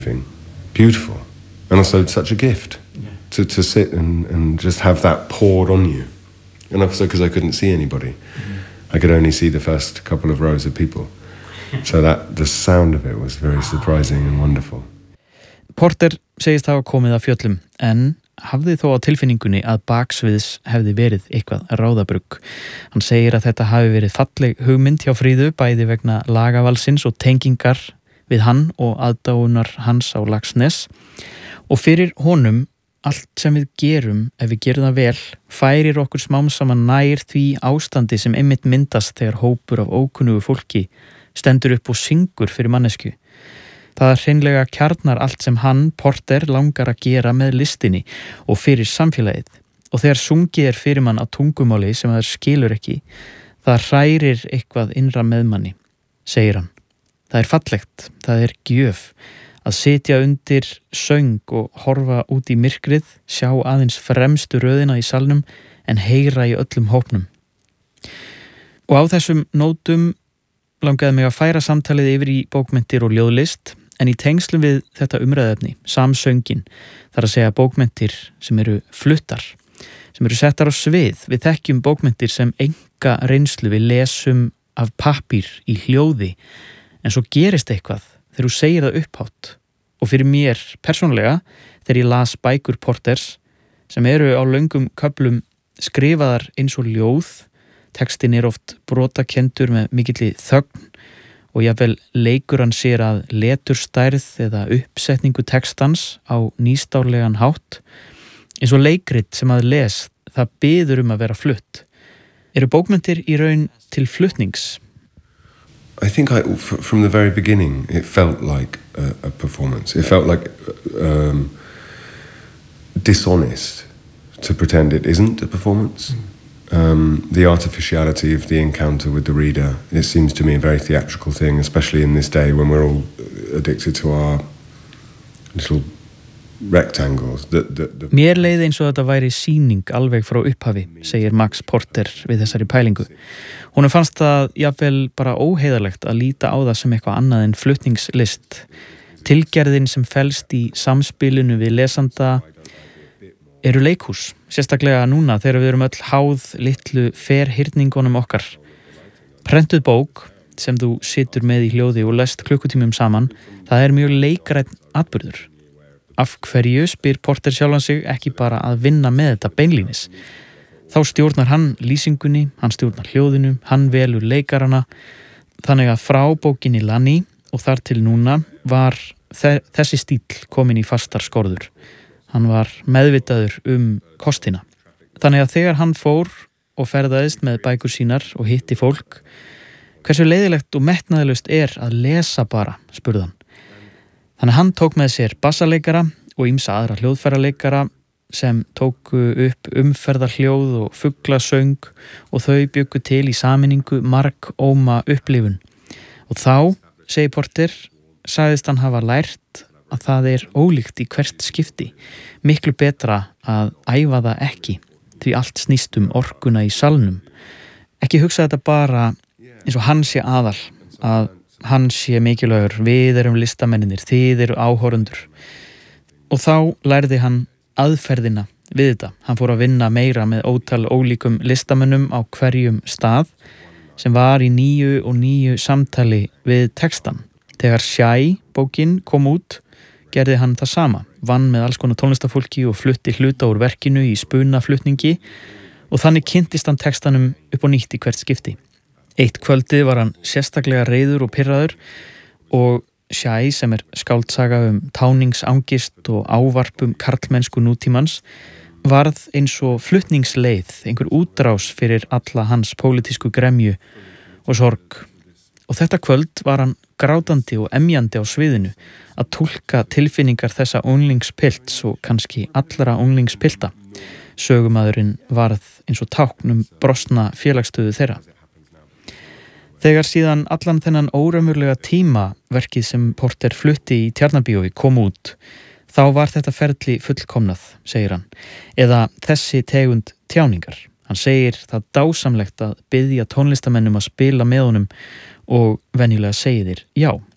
beautiful, and also such a gift to sit and just have that poured on you. And also because I couldn't see anybody. I could only see the first couple of rows of people. So that the sound of it was very surprising and wonderful. Porter segist hafa komið af fjöllum, en hafði þó á tilfinningunni að baksviðs hefði verið eitthvað ráðabrugg. Hann segir að þetta hafi verið falleg hugmynd hjá Fríðu, bæði vegna lagavalsins og tengingar við hann og aðdáunar hans á Laxness. Og fyrir honum, allt sem við gerum, ef við gerum það vel, færir okkur smám saman nær því ástandi sem einmitt myndast þegar hópur af ókunnugu fólki stendur upp og syngur fyrir mannesku. Það hreinlega kjarnar allt sem hann, Porter, langar að gera með listinni og fyrir samfélagið. Og þegar sungið er fyrir mann á tungumáli sem það skilur ekki, það hrærir eitthvað innra með manni, segir hann. Það er fallegt, það er gjöf, að sitja undir söng og horfa út í myrkrið, sjá aðeins fremstu röðina í salnum en heyra í öllum hópnum. Og á þessum nótum langaði mig að færa samtalið yfir í bókmenntir og ljóðlist, en í tengslum við þetta umræðefni, samsöngin, þar að segja bókmenntir sem eru fluttar, sem eru settar á svið. Við þekkjum bókmenntir sem enga reynslu, við lesum af pappír í hljóði, en svo gerist eitthvað þegar þú segir það upphátt. Og fyrir mér persónulega, þegar ég las bækur Porters, sem eru á löngum köflum skrifaðar eins og ljóð, textin er oft brotakendur með mikilli þögn, og jafnvel leikur hann sér að leturstærð eða uppsetningu textans á nýstárlegan hátt, eins og leikrit sem að les, það biður að vera flutt. Eru bókmenntir í raun til flutnings? I think from the very beginning it felt like a performance. It felt like dishonest to pretend it isn't a performance. The artificiality of the encounter with the reader, it seems to me a very theatrical thing, especially in this day when we're all addicted to our little rectangles. Mér leið eins og þetta væri sýning alveg frá upphafi, segir Max Porter við þessari pælingu. Honum fannst það jafnvel bara óheiðarlegt að líta á það sem eitthvað annað en flutningslist. Tilgerðin sem felst í samspilinu við lesanda eru leikhús, sérstaklega núna þegar við erum öll háð litlu ferhyrningunum okkar. Prentuð bók sem þú situr með í hljóði og lest klukkutímum saman, það er mjög leikrænn atburður. Af hverju, spyr Porter sjálfan sig, ekki bara að vinna með þetta beinlínis? Þá stjórnar hann lýsingunni, hann stjórnar hljóðinu, hann velur leikarana, þannig að frá bókinni Lanny og þar til núna var þessi stíll komin í fastar skorður. Hann var meðvitaður kostina. Þannig að þegar hann fór og ferðaðist með bækur sínar og hitti fólk, hversu leiðilegt og metnaðlaust er að lesa bara, spurði hann. Þannig að hann tók með sér bassaleikara og ýmsa aðra hljóðfæraleikara sem tóku upp umferðarhljóð og fuglasöng og þau bjuggu til í sameiningu margóma upplifun. Og þá, segir Porter, sagðist hann hafa lært að það er ólíkt í hvert skipti, miklu betra að æfa það ekki, því allt snýst orkuna í salnum. Ekki hugsa þetta bara eins og hann sé aðal, að hann sé mikilvægur, við erum listamennir, þið eru áhorundur. Og þá lærði hann aðferðina við þetta. Hann fór að vinna meira með ótal ólíkum listamönnum á hverjum stað sem var í nýju samtali við textan. Þegar Shy bókin kom út, gerði hann það sama, vann með alls konar tónlistafólki og flutti hluta úr verkinu í spunaflutningi og þannig kynntist hann textanum upp og nýtt í hvert skipti. Eitt kvöldið var hann sérstaklega reiður og pirraður og Shy, sem er skáldsaga táningsangist og ávarpum karlmennsku nútímans, varð eins og flutningsleið, einhver útrás fyrir alla hans pólitísku gremju og sorg. Og þetta kvöld var hann grátandi og emjandi á sviðinu að túlka tilfinningar þessa unglingspilts og kannski allra unglingspilta. Sögumaðurinn varð eins og tákn brostna félagsstöðu þeirra. Þegar síðan allan þennan óraunverulega tíma verkið sem Porter flutti í Tjarnarbíói kom út, þá var þetta ferli fullkomnað, segir hann, eða þessi tegund tjáningar. Hann segir það dásamlegt að biðja tónlistamennum að spila með honum og venjulega segir þeir já.